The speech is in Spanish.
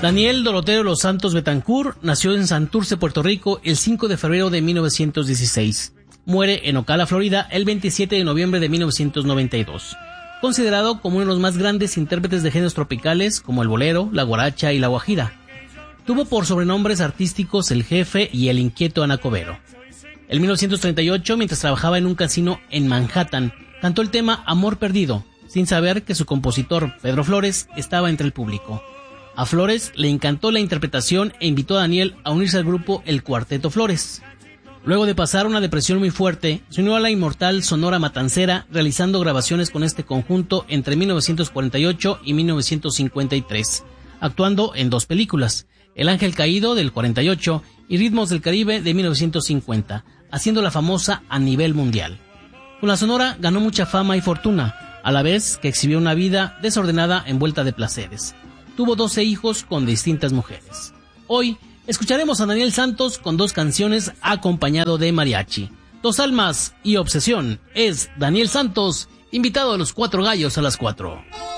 Daniel Doroteo Los Santos Betancourt nació en Santurce, Puerto Rico, el 5 de febrero de 1916. Muere en Ocala, Florida, el 27 de noviembre de 1992. Considerado como uno de los más grandes intérpretes de géneros tropicales como el bolero, la guaracha y la guajira. Tuvo por sobrenombres artísticos El Jefe y El Inquieto Anacobero. En 1938, mientras trabajaba en un casino en Manhattan, cantó el tema Amor Perdido, sin saber que su compositor, Pedro Flores, estaba entre el público. A Flores le encantó la interpretación e invitó a Daniel a unirse al grupo El Cuarteto Flores. Luego de pasar una depresión muy fuerte, se unió a la inmortal Sonora Matancera, realizando grabaciones con este conjunto entre 1948 y 1953, actuando en 2 películas, El Ángel Caído del 48 y Ritmos del Caribe de 1950, haciéndola famosa a nivel mundial. Con la Sonora ganó mucha fama y fortuna, a la vez que exhibió una vida desordenada envuelta de placeres. Tuvo 12 hijos con distintas mujeres. Hoy escucharemos a Daniel Santos con 2 canciones acompañado de mariachi. 2 almas y obsesión. Es Daniel Santos, invitado a los 4 gallos a las 4.